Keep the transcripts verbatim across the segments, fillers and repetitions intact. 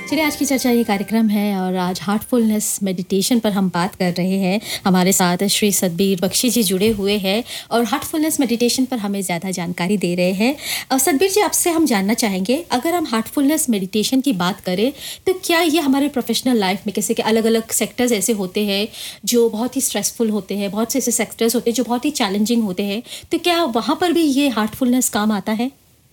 चलिए आज की चर्चा ये कार्यक्रम है और आज हार्टफुलनेस मेडिटेशन पर हम बात कर रहे हैं। हमारे साथ श्री सतबीर बख्शी जी जुड़े हुए हैं और हार्टफुलनेस मेडिटेशन पर हमें ज़्यादा जानकारी दे रहे हैं। अ, सतबीर जी, आपसे हम जानना चाहेंगे, अगर हम हार्टफुलनेस मेडिटेशन की बात करें तो क्या ये हमारे प्रोफेशनल लाइफ में कैसे कि अलग अलग सेक्टर्स ऐसे होते हैं जो बहुत ही स्ट्रेसफुल होते हैं, बहुत से ऐसे सेक्टर्स होते हैं जो बहुत ही चैलेंजिंग होते हैं, तो क्या वहाँ पर भी ये हार्टफुलनेस काम आता है?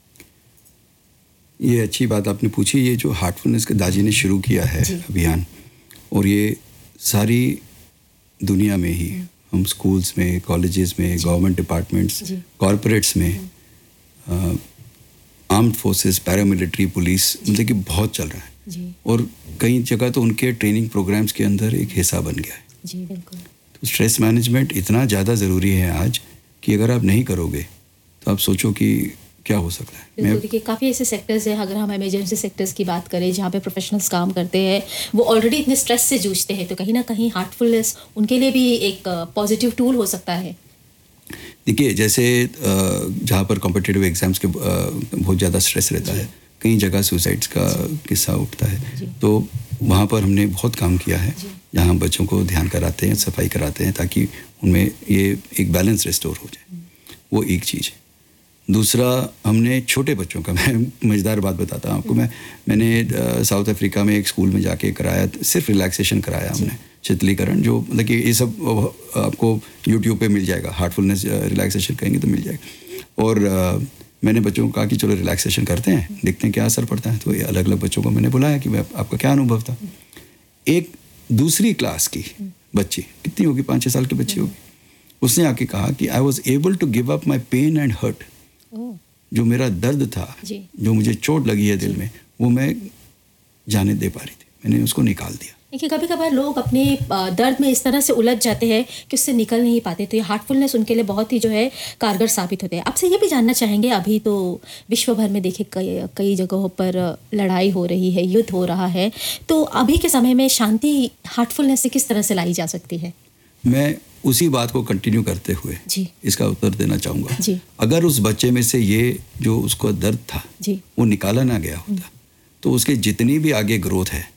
ये अच्छी बात आपने पूछी। ये जो हार्टफुलनेस के दाजी ने शुरू किया है अभियान, और ये सारी दुनिया में ही, हम स्कूल्स में, कॉलेजेस में, गवर्नमेंट डिपार्टमेंट्स, कॉरपोरेट्स में, आर्म्ड फोर्सेस, पैरामिलिट्री, पुलिस, मतलब कि बहुत चल रहा है जी। और कई जगह तो उनके ट्रेनिंग प्रोग्राम्स के अंदर एक हिस्सा बन गया है। जी बिल्कुल। तो स्ट्रेस मैनेजमेंट इतना ज़्यादा ज़रूरी है आज कि अगर आप नहीं करोगे तो आप सोचो कि क्या हो सकता है। बिल्कुल, देखिए काफ़ी ऐसे सेक्टर्स हैं, अगर हम इमरजेंसी सेक्टर्स की बात करें जहाँ पे प्रोफेशनल्स काम करते हैं, वो ऑलरेडी इतने स्ट्रेस से जूझते हैं, तो कहीं ना कहीं हार्टफुलनेस उनके लिए भी एक पॉजिटिव टूल हो सकता है। देखिए, जैसे जहाँ पर कॉम्पिटिटिव एग्जाम्स के बहुत ज़्यादा स्ट्रेस रहता है, कई जगह सुसाइड्स का किस्सा उठता है, तो वहाँ पर हमने बहुत काम किया है, जहाँ हम बच्चों को ध्यान कराते हैं, सफाई कराते हैं, ताकि उनमें ये एक बैलेंस रिस्टोर हो जाए। वो एक चीज़ है। दूसरा, हमने छोटे बच्चों का, मैं मज़ेदार बात बताता हूँ आपको, मैं मैंने साउथ अफ्रीका में एक स्कूल में जाके कराया, सिर्फ रिलैक्सेशन कराया हमने, शीतलीकरण, जो मतलब कि ये सब आपको यूट्यूब पे मिल जाएगा, हार्टफुलनेस रिलैक्सेशन कहेंगे तो मिल जाएगा। और आ, मैंने बच्चों को कहा कि चलो रिलैक्सेशन करते हैं, देखते हैं क्या असर पड़ता है। तो ये अलग अलग बच्चों को मैंने बुलाया कि आपका क्या अनुभव था। एक दूसरी क्लास की बच्ची, कितनी होगी, पाँच छः साल की बच्ची होगी, उसने आके कहा कि I was able to give up my pen and hurt. जो मेरा दर्द था, जो मुझे चोट लगी है दिल में, वो मैं जाने दे पा रही थी, मैंने उसको निकाल दिया। देखिए कभी कभार लोग अपने दर्द में इस तरह से उलझ जाते हैं कि उससे निकल नहीं पाते, तो ये हार्टफुलनेस उनके लिए बहुत ही जो है कारगर साबित होते हैं। आपसे ये भी जानना चाहेंगे, अभी तो विश्व भर में देखिए कई कई जगहों पर लड़ाई हो रही है, युद्ध हो रहा है, तो अभी के समय में शांति हार्टफुलनेस से किस तरह से लाई जा सकती है? मैं उसी बात को कंटिन्यू करते हुए जी। इसका उत्तर देना चाहूँगा। जी। अगर उस बच्चे में से ये जो उसको दर्द था जी। वो निकाला ना गया होता, तो उसके जितनी भी आगे ग्रोथ है,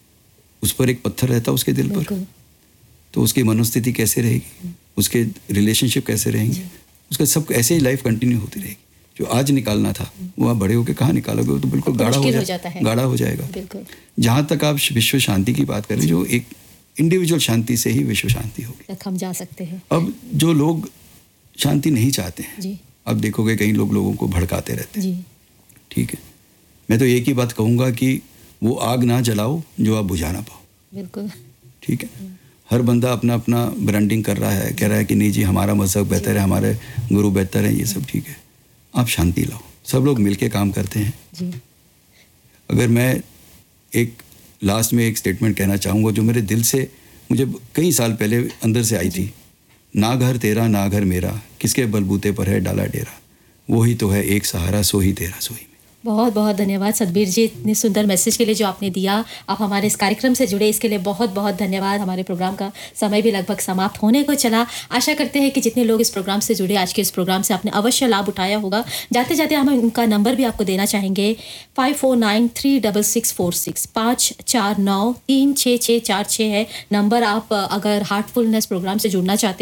उस पर एक पत्थर रहता उसके दिल पर, तो उसकी मनोस्थिति कैसे रहेगी, उसके रिलेशनशिप कैसे रहेंगे, उसका सब ऐसे ही लाइफ कंटिन्यू होती रहेगी। जो आज निकालना था वो आप बड़े होकर कहाँ निकालोगे, वो तो बिल्कुल गाढ़ा हो जाता है, गाढ़ा हो जाएगा। जहाँ तक आप विश्व शांति की बात करें, जो एक इंडिविजुअल शांति से ही विश्व शांति होगी, हम जा सकते हैं। अब जो लोग शांति नहीं चाहते हैं, अब देखोगे कई लोग लोगों को भड़काते रहते हैं, ठीक है, मैं तो एक ही बात कहूँगा कि वो आग ना जलाओ जो आप बुझा ना पाओ। बिल्कुल ठीक है। हर बंदा अपना अपना ब्रांडिंग कर रहा है, कह रहा है कि नहीं जी हमारा मजहब बेहतर है, हमारे गुरु बेहतर है, ये सब ठीक है। आप शांति लाओ, सब लोग मिलके काम करते हैं जी। अगर मैं एक लास्ट में एक स्टेटमेंट कहना चाहूँगा जो मेरे दिल से, मुझे कई साल पहले अंदर से आई थी, ना घर तेरा ना घर मेरा, किसके बलबूते पर है डाला डेरा, वो ही तो है एक सहारा, सो ही तेरा सोई में। बहुत बहुत धन्यवाद सतबीर जी, इतने सुंदर मैसेज के लिए जो आपने दिया। आप हमारे इस कार्यक्रम से जुड़े, इसके लिए बहुत बहुत धन्यवाद। हमारे प्रोग्राम का समय भी लगभग समाप्त होने को चला। आशा करते हैं कि जितने लोग इस प्रोग्राम से जुड़े, आज के इस प्रोग्राम से आपने अवश्य लाभ उठाया होगा। जाते जाते हम उनका नंबर भी आपको देना चाहेंगे, five four nine three double six four six पाँच चार नौ तीन छः छः चार छः है नंबर। आप अगर हार्टफुलनेस प्रोग्राम से जुड़ना चाहते